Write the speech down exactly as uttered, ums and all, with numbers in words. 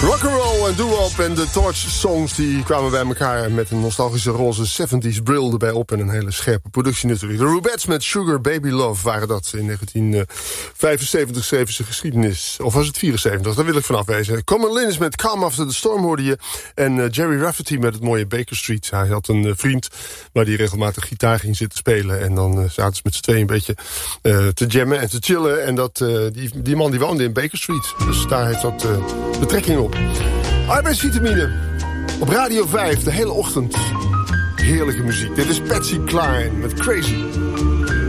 Rock'n'roll en doo-wop en de Torch songs die kwamen bij elkaar met een nostalgische roze zeventies bril erbij op en een hele scherpe productie natuurlijk. De Rubettes met Sugar Baby Love waren dat. In negentien vijfenzeventig schreven ze geschiedenis. Of was het vierenzeventig? Daar wil ik vanaf wezen. Common Linnets met Calm After the Storm hoorde je. En uh, Jerry Rafferty met het mooie Baker Street. Hij had een uh, vriend waar die regelmatig gitaar ging zitten spelen. En dan uh, zaten ze met z'n tweeën een beetje uh, te jammen en te chillen. En dat, uh, die, die man die woonde in Baker Street. Dus daar heeft dat uh, betrekking op. Arbeidsvitamine op Radio vijf, de hele ochtend. Heerlijke muziek. Dit is Patsy Cline met Crazy.